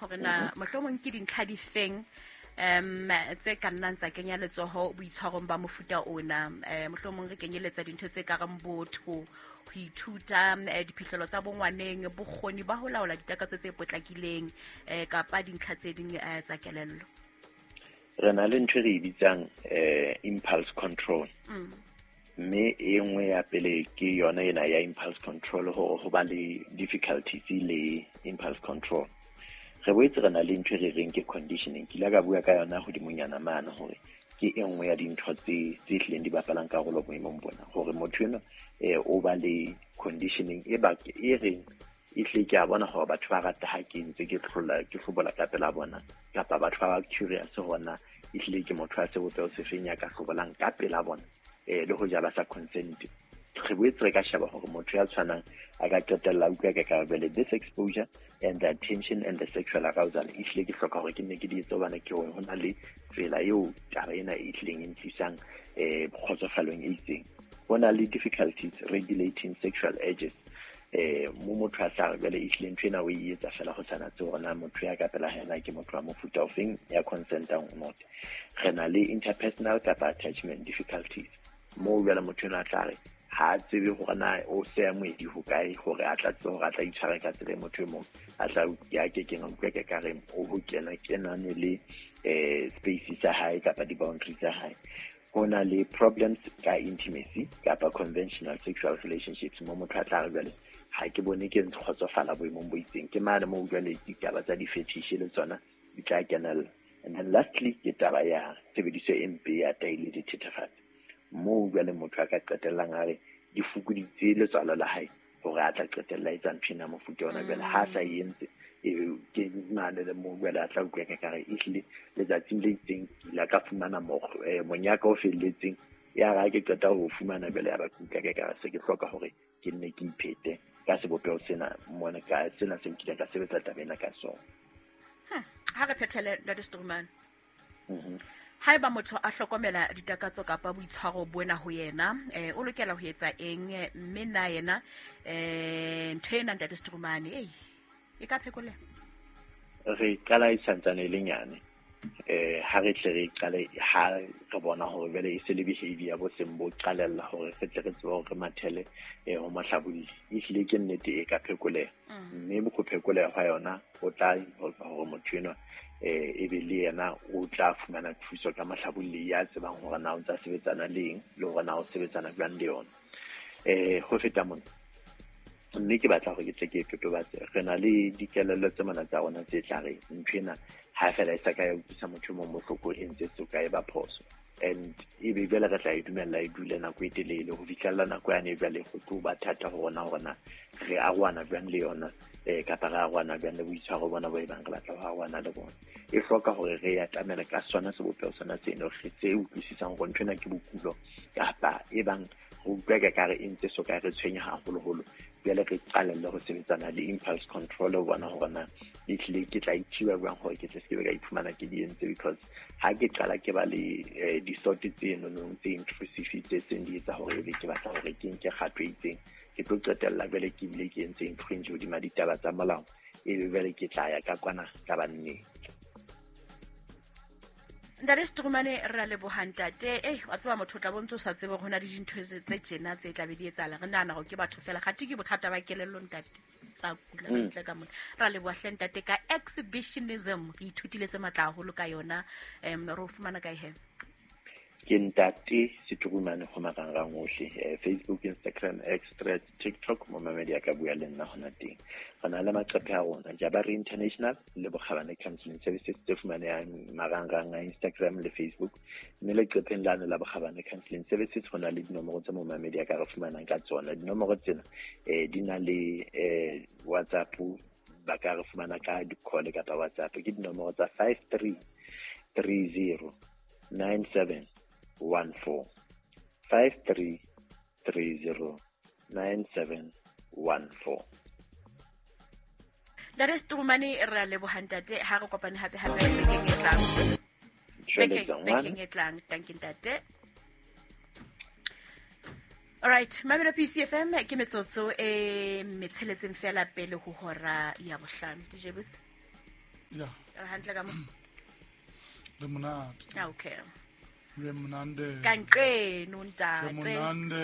hore na mohlomong ke dintlha di feng tse ka nnang tsa kenya letsoho boitshwarong ba mofuta ona, mohlomong re kenyeletsa dintho tse ka reng botho, ho ithuta, diphihlelo tsa bongwaneng, bokgoni ba ho laola ditakatso tse potlakileng, kapa dintlha tse ding tsa kelello. Re na le ntho re bitsang impulse control. Mme e nngwe ya pele ke yona ena ya impulse control, ho ba le difficulties le impulse control. Re boetse re na le ntho re reng ke conditioning. Ke la ka bua ka yona hodimonyana mane hore ke e nngwe ya dintho tse hlileng di bapalang karolo boemong bona, hore motho eno o ba le conditioning e reng e hle ke a bona hore batho ba rata ha ke ntse ke hlobola ka pela bona, kapa batho ba curious hona e hle ke motho a se botse o se fenya ka hlobolang ka pela bona, le ho ja ba sa consent. Re boetse re ka sheba hore motho ya tshwanang a ka qetella utlwa ka karabele this exposure and the attention and the sexual arousal e hle ke hloka hore ke nne ke di etse hobane ke hore ho na le tsela eo taba ena e hlileng e ntlisang kgotsofalong e itseng. Ho na le difficulties regulating sexual urges, mo motho a sa bele e hlile ntho ena o e etsa fela go tshwana tse hore na motho ya ka pela hena ke motho wa mofuta ofeng ya consent or not. Re na le interpersonal kapa attachment difficulties, mo bjala motho ena a tlare ha tsebe hore na o se ya moedi ho kae hore a tla tseba hore a tla itshwara ka tsela motho e mong a tla ya ke kenga utlwa ke kare o ho kenane le space sa hae kapa di-boundaries tsa hae. Ho na le problems ka intimacy kapa conventional sexual relationships, mo motho a tla re jwale ha ke bone ke ntse kgotsofala boemong bo itseng, ke mane mo jwale ditaba tsa di-fetish le tsona di tla kenella. And then lastly ke taba ya tshebediso e mpe ya taile dithethefatsi, mo jwale motho a ka qetellang a re di fokoditse letswalo la hae hore a tla qetella etsa ntho ena mofuta ona jwale ha sa entse ke mane le mo jwale a tla utlwa ka kare e hlile letsatsing le itseng la ka fumana monyaka o felletseng ya ra ke qeta ho fumana jwale ya ba kuka ka kare se ke hloka hore ke nne ke iphete ka sebopeo sena mona ka sena se nkile ka sebetsa tabena ka sona. Ha re phethele Ntate Sturman, haeba motho a hlokomela ditakatso kapa boitshwaro bona ho yena, o lokela ho etsa eng, mme na yena ntho ena Ntate Sturman e ka phekoleha? Re qala e santsane le nyane, ha re tle re qale ha re bona hore bele e se le behavior bo seng bo qalella hore re tle re tsebe hore mathele ho mahlabolli e hlile ke nnete e ka phekoleha. Mme bo go phekoleha ha yona o tla hore motho eno e be le yena o tla fumana thuso ka mahlabolli ya tsebang hore na o ntsa sebetsana le eng le hore na o sebetsana jwang le yona. Ho feta mona mme ke batla hore ke tle ke totobatse re na le dikelello tse mona tsa rona tse tla re ntho ena ha fela e sa ka ya utlwisa motho mo bohloko e ntse se ka e ba phoso, and e be jwale re tla e dumella e dule nako e telele ho fihlella nako yane jwale go tlo ba thata ho rona hore na re arohana jwang le yona kapa re arohana jwang le boitshwaro bona bo e bang re batla ho arohana le bona. E hloka hore re atamela ka sona sebopeo sona seno re tse utlwisisang hore ntho ena ke bokulo kapa e bang ho utlwa ka kare e ntse so ka re tshwenya haholoholo, jwale re qalelle ho sebetsana le impulse control ho bona hore na e hlile ke tla ithiba jwang hore ke tle se ke ka iphumana ke di entse, because ha ke qala ke ba le di-sort tse nonong tse intrusive tse seng di etsa hore ke batla hore ke nke kgatho e itseng ke tlo qetella jwale ke bile ke entse infringe hodima ditaba tsa molao, e be jwale ke tla ya ka kwana ka banneng. Ntate Sturman re le bohantate wa tseba motho tla bontse sa tsebe hona di dintho tse tsena tse tla be di etsala re nana go ke batho fela ga ke bothata ba kelello ntate ra kula ntle ka mona ra le bohle ntate ka exhibitionism re ithutile matla haholo ka yona re o fumana ka ihe ke Ntate Sturman go marangrang ohle, Facebook, Instagram, X, Threads, TikTok, mo mamedi ka bua le nna hona teng. Re na le maqephe a rona Jabari International le Bokgabane Counseling Services tse fumanehang marangrang a Instagram le Facebook, mme le qepheng lane la Bokgabane Counseling Services ho na le dinomoro tse mo mamedi ka re fumanang ka tsona. Dinomoro tsena di na le WhatsApp, ba ka re fumana ka di-call kapa WhatsApp ke dinomoro tsa 5330 9714 5330 9714. Ntate Sturman re le bohantate ha re kopane hape bekeng e tlang thank you ntate. Alright, mamela PCFM ke metsotso e metsheletseng fela pele ho hora ya bohlano. DJ Bus Yeah. Hantle ka mo. Le monate. Okay. Le monande. Kanqeno Le ntate. monande.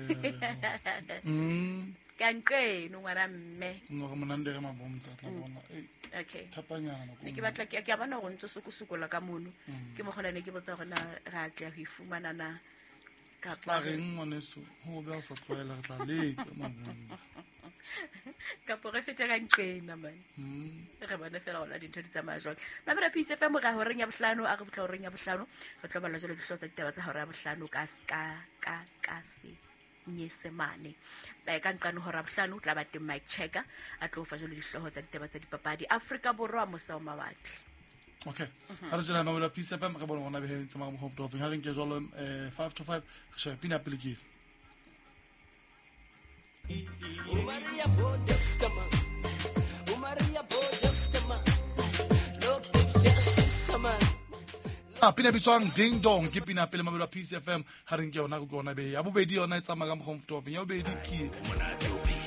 Kanqeno ngwana mme. No re monande re mabomsa tla bona. Okay. Thapanyana Ne ke batla ke a bona go ntse sokosokola ka mono. Ke mo gona ne ke botsa gona ra tla go ifumana na ka tla reng ngwaneso ho be sa tloela re tla leka mabomsa. Ka po re fete ga nqena man. Re bona fela ona dintho di tsamaya jwang. Mamela Peace FM ga horeng ya bohlano a re botla horeng ya bohlano. Re tlo bala jalo dihlotsa ditaba tsa hora ya bohlano ka se nyesemane ba ka nqano hora bohlano tla ba teng Mike Checker a tlo fa jalo dihloho tsa ditaba tsa dipapadi Afrika Borwa mo sa mawatle. Okay. Ha re tsela Mamela Peace FM re bona bona be hentse mo ho fto ha re nke jalo 5 to 5 re sheba pina aplikile. Umaria Podestama Look sama Pina bitswang Ding Dong ke pina pele Mamela Peace FM ha re nke yona go bona be ya bobedi yona e tsamaya ka mo ho fto ya bobedi ke